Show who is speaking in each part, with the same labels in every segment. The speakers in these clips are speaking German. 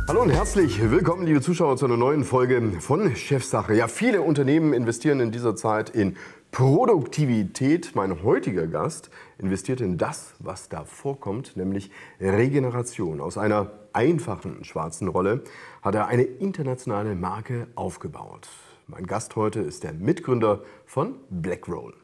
Speaker 1: Hallo und herzlich willkommen, liebe Zuschauer, zu einer neuen Folge von Chefsache. Ja, viele Unternehmen investieren in dieser Zeit in Produktivität. Mein heutiger Gast investiert in das, was da vorkommt, nämlich Regeneration. Aus einer einfachen schwarzen Rolle hat er eine internationale Marke aufgebaut. Mein Gast heute ist der Mitgründer von Blackroll.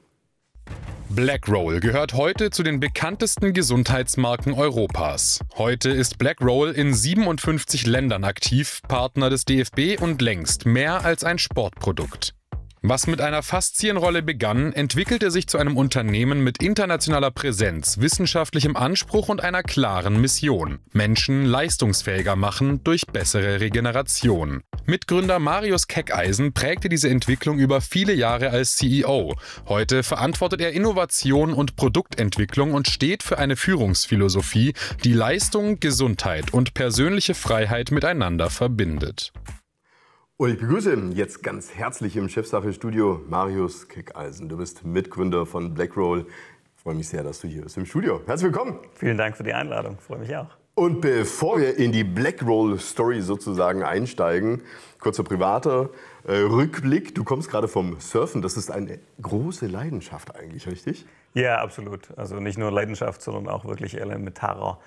Speaker 2: Blackroll gehört heute zu den bekanntesten Gesundheitsmarken Europas. Heute ist Blackroll in 57 Ländern aktiv, Partner des DFB und längst mehr als ein Sportprodukt. Was mit einer Faszienrolle begann, entwickelte sich zu einem Unternehmen mit internationaler Präsenz, wissenschaftlichem Anspruch und einer klaren Mission: Menschen leistungsfähiger machen durch bessere Regeneration. Mitgründer Marius Keckeisen prägte diese Entwicklung über viele Jahre als CEO. Heute verantwortet er Innovation und Produktentwicklung und steht für eine Führungsphilosophie, die Leistung, Gesundheit und persönliche Freiheit miteinander verbindet.
Speaker 1: Und ich begrüße jetzt ganz herzlich im Chefsache-Studio Marius Keckeisen. Du bist Mitgründer von Blackroll. Ich freue mich sehr, dass du hier bist im Studio. Herzlich willkommen.
Speaker 3: Vielen Dank für die Einladung, ich freue mich auch.
Speaker 1: Und bevor wir in die Blackroll-Story sozusagen einsteigen, kurzer privater Rückblick. Du kommst gerade vom Surfen. Das ist eine große Leidenschaft eigentlich, richtig?
Speaker 3: Ja, absolut. Also nicht nur Leidenschaft, sondern auch wirklich elementarer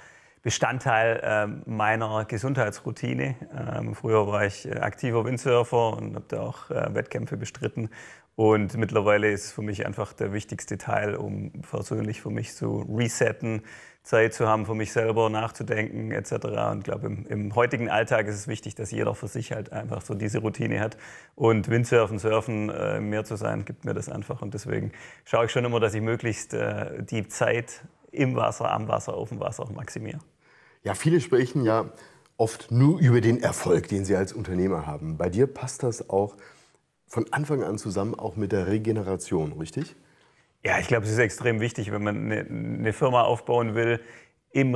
Speaker 3: Bestandteil meiner Gesundheitsroutine. Früher war ich aktiver Windsurfer und habe da auch Wettkämpfe bestritten. Und mittlerweile ist es für mich einfach der wichtigste Teil, um persönlich für mich zu resetten, Zeit zu haben, für mich selber nachzudenken etc. Und ich glaube, im heutigen Alltag ist es wichtig, dass jeder für sich halt einfach so diese Routine hat. Und Windsurfen, Surfen, im Meer zu sein, gibt mir das einfach. Und deswegen schaue ich schon immer, dass ich möglichst die Zeit im Wasser, am Wasser, auf dem Wasser maximiere.
Speaker 1: Ja, viele sprechen ja oft nur über den Erfolg, den sie als Unternehmer haben. Bei dir passt das auch von Anfang an zusammen, auch mit der Regeneration, richtig?
Speaker 3: Ja, ich glaube, es ist extrem wichtig, wenn man eine Firma aufbauen will im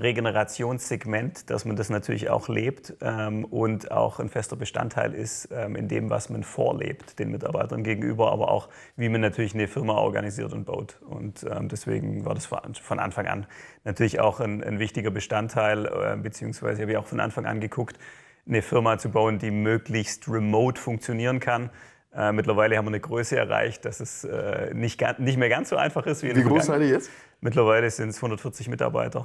Speaker 3: Regenerationssegment, dass man das natürlich auch lebt und auch ein fester Bestandteil ist in dem, was man vorlebt, den Mitarbeitern gegenüber, aber auch, wie man natürlich eine Firma organisiert und baut. Und deswegen war das von Anfang an natürlich auch ein wichtiger Bestandteil, beziehungsweise habe ich auch von Anfang an geguckt, eine Firma zu bauen, die möglichst remote funktionieren kann. Mittlerweile haben wir eine Größe erreicht, dass es nicht mehr ganz so einfach ist.
Speaker 1: Wie groß seid ihr jetzt?
Speaker 3: Mittlerweile sind es 140 Mitarbeiter.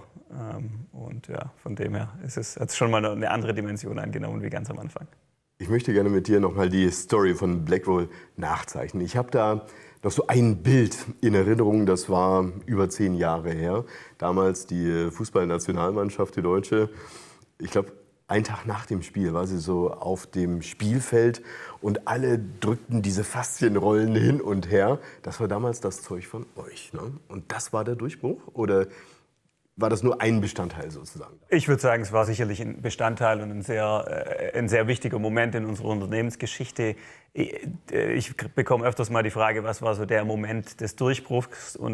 Speaker 3: Und ja, von dem her hat es schon mal eine andere Dimension angenommen wie ganz am Anfang.
Speaker 1: Ich möchte gerne mit dir nochmal die Story von Blackroll nachzeichnen. Ich habe da noch so ein Bild in Erinnerung, das war über 10 Jahre her. Damals die Fußballnationalmannschaft, die Deutsche. Ich glaube, einen Tag nach dem Spiel war sie so auf dem Spielfeld und alle drückten diese Faszienrollen hin und her. Das war damals das Zeug von euch, ne? Und das war der Durchbruch? Oder war das nur ein Bestandteil sozusagen?
Speaker 3: Ich würde sagen, es war sicherlich ein Bestandteil und ein sehr wichtiger Moment in unserer Unternehmensgeschichte. Ich bekomme öfters mal die Frage, was war so der Moment des Durchbruchs? Und